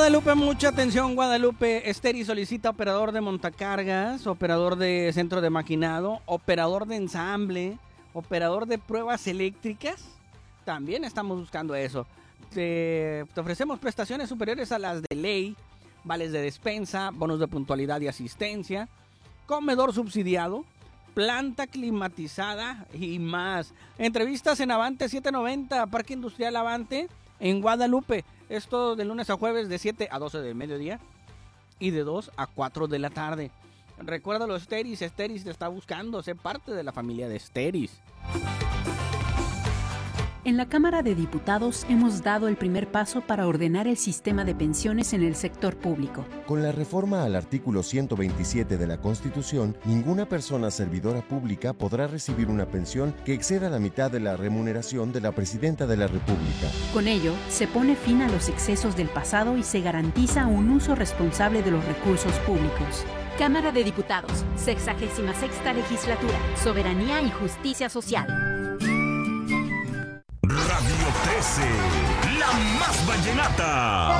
Guadalupe, mucha atención, Guadalupe. Esteri solicita operador de montacargas, operador de centro de maquinado, operador de ensamble, operador de pruebas eléctricas. También estamos buscando eso. Te ofrecemos prestaciones superiores a las de ley, vales de despensa, bonos de puntualidad y asistencia, comedor subsidiado, planta climatizada y más. Entrevistas en Avante 790, Parque Industrial Avante, en Guadalupe. Esto de lunes a jueves de 7 a 12 del mediodía y de 2 a 4 de la tarde. Recuerda los Steris, Steris te está buscando, sé parte de la familia de Steris. En la Cámara de Diputados hemos dado el primer paso para ordenar el sistema de pensiones en el sector público. Con la reforma al artículo 127 de la Constitución, ninguna persona servidora pública podrá recibir una pensión que exceda la mitad de la remuneración de la Presidenta de la República. Con ello, se pone fin a los excesos del pasado y se garantiza un uso responsable de los recursos públicos. Cámara de Diputados, 66ª Legislatura, Soberanía y Justicia Social. Radio 13, la más vallenata.